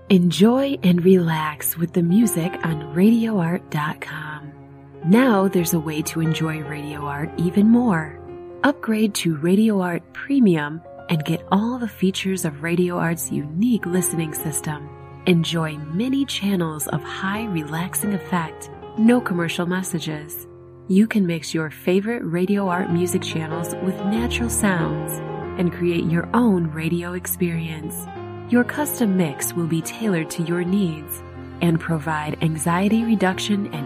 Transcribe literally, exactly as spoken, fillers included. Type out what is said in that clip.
Enjoy and relax with the music on radio art dot com. Now there's a way to enjoy Radio Art even more. Upgrade to Radio Art Premium and get all the features of Radio Art's unique listening system. Enjoy many channels of high relaxing effect, no commercial messages. You can mix your favorite Radio Art music channels with natural sounds and create your own radio experience. Your custom mix will be tailored to your needs and provide anxiety reduction and